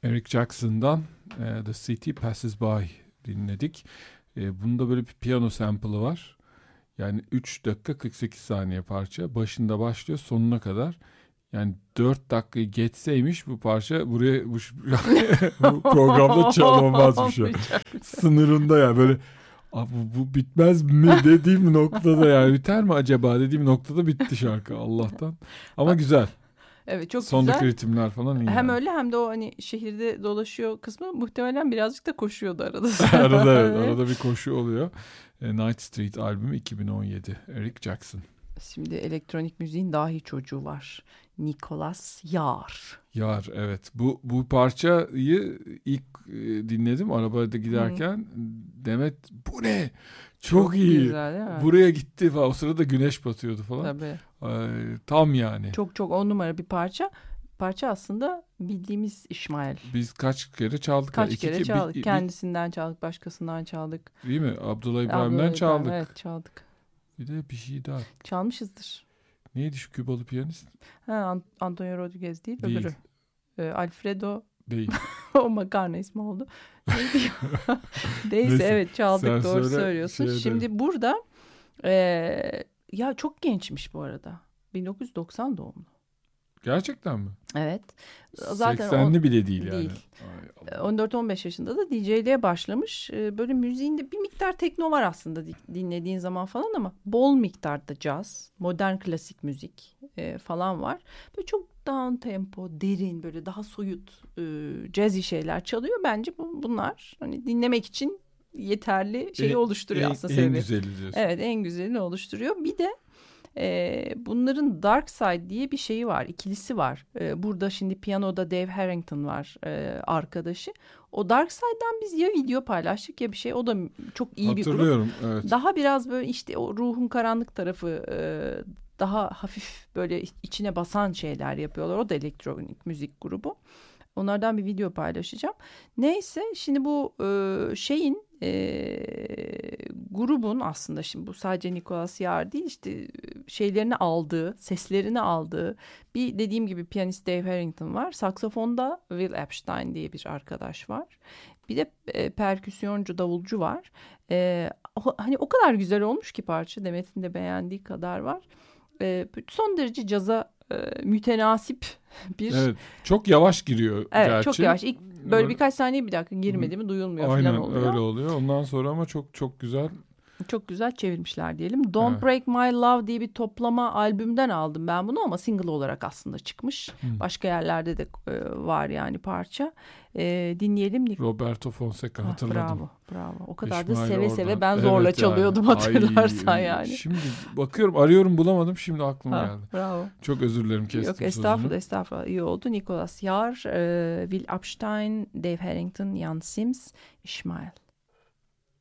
Eric Jackson'dan The City Passes By dinledik. Bunda böyle bir piyano sample'ı var. Yani 3 dakika 48 saniye parça. Başında başlıyor sonuna kadar. Yani 4 dakikayı geçseymiş bu parça buraya bu programda çalınmazmış ya. Sınırında ya böyle bu bitmez mi dediğim noktada yani biter mi acaba dediğim noktada bitti şarkı Allah'tan. Ama güzel. Evet, çok Sondaki güzel. ritimler falan iyi. Hem yani. öyle hem de o hani şehirde dolaşıyor kısmı muhtemelen birazcık da koşuyordu arada. arada bir koşu oluyor. Night Street albümü 2017. Eric Jackson. Şimdi elektronik müziğin dahi çocuğu var. Nicolas Jaar. Yar, evet. Bu parçayı ilk dinledim arabada giderken. Demet bu ne? Çok iyi. Güzel, değil mi? Buraya gitti falan. O sırada güneş batıyordu falan. Tabii. Tam yani. Çok 10 numara bir parça. Parça aslında bildiğimiz İsmail. Biz kaç kere çaldık. Kaç kere çaldık. Kendisinden çaldık, başkasından çaldık. Değil mi? Abdullah İbrahim'den çaldık. Evet, çaldık. Bir de bir şey daha. Çalmışızdır. Neydi şu Kübalı piyanist? Antonio Rodriguez değil. Değil. Öbürü. Alfredo. Değil. O makarna ismi oldu. Neyse, evet çaldık. Sen Doğru söyle, söylüyorsun. Şimdi burada ya çok gençmiş bu arada. 1990 doğumlu. Gerçekten mi? Evet. Zaten 80'li bile değil yani. Değil. 14-15 yaşında da DJ'liğe başlamış. Böyle müziğinde bir miktar tekno var aslında dinlediğin zaman falan ama bol miktarda caz, modern klasik müzik falan var. Böyle çok down tempo, derin, böyle daha soyut cazzy şeyler çalıyor. Bence bunlar hani dinlemek için yeterli şeyi oluşturuyor aslında. En güzeli diyorsun. Evet, en güzelini oluşturuyor. Bir de bunların Dark Side diye bir şeyi var, ikilisi var. Burada şimdi piyanoda Dave Harrington var, arkadaşı. O Dark Side'dan biz ya video paylaştık ya bir şey. O da çok iyi bir grup. Hatırlıyorum, evet. Daha biraz böyle işte o ruhun karanlık tarafı, daha hafif böyle içine basan şeyler yapıyorlar. O da elektronik müzik grubu. Onlardan bir video paylaşacağım. Neyse, şimdi bu şeyin grubun aslında şimdi bu sadece Nicolas Jaar değil, işte şeylerini aldığı, seslerini aldığı bir dediğim gibi piyanist Dave Harrington var. Saksafonda Will Epstein diye bir arkadaş var. Bir de perküsyoncu, davulcu var. Hani o kadar güzel olmuş ki parça, Demet'in de beğendiği kadar var. Son derece caza mütenasip bir... Evet, çok yavaş giriyor evet, gerçi. çok yavaş. İlk böyle birkaç saniye bir dakika girmedi mi duyulmuyor falan oluyor. Aynen öyle oluyor. Ondan sonra ama çok güzel. Çok güzel çevirmişler diyelim. Don't Break My Love diye bir toplama albümden aldım ben bunu ama single olarak aslında çıkmış. Başka yerlerde de var yani parça. Dinleyelim. Roberto Fonseca, hatırladım. Bravo. O kadar da İsmail seve ben zorla çalıyordum yani. Hatırlarsan yani. Şimdi bakıyorum, arıyorum, bulamadım. Şimdi aklıma geldi. Bravo. Çok özür dilerim, kestim sözünü. Yok, estağfurullah. İyi oldu. Nicolas Jaar, Will Epstein, Dave Harrington, Jan Sims, İsmail.